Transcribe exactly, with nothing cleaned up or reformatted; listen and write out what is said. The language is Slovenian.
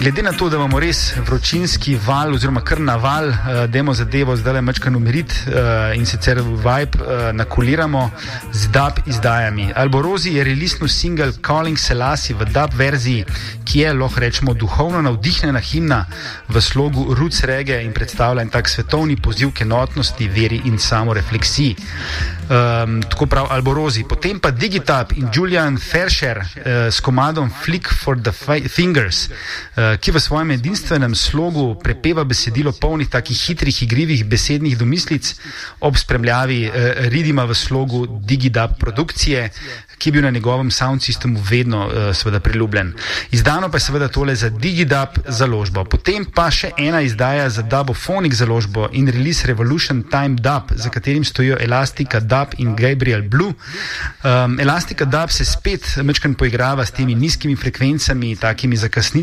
glede na to, da imamo res vročinski val oziroma kar naval, uh, dajmo zadevo zdaj le mačkan umiriti uh, in sicer vibe uh, nakuliramo z dub izdajami. Alborozi je releasnil single Calling Selassie v dub verziji, ki je, lahko rečemo, duhovno navdihnjena himna v slogu roots reggae in predstavlja en tak svetovni poziv k enotnosti, veri in samorefleksiji. Um, tako prav Alborozi. Potem pa Digitap in Julian Fairshare uh, s komadom Flick for the Fingers, uh, ki v svojem edinstvenem slogu prepeva besedilo polnih takih hitrih, igrivih besednih domislic ob spremljavi uh, ridima v slogu Digidap produkcije, ki je bil na njegovem sound sistemu vedno uh, seveda priljubljen. Izdano pa je seveda tole za Digidub založbo. Potem pa še ena izdaja za Dubophonic založbo in release Revolution Time Dub, za katerim stojijo Elastica Dub in Gabriel Blue. Um, Elastica Dub se spet mečkan poigrava s temi nizkimi frekvencami, takimi zakasnitimi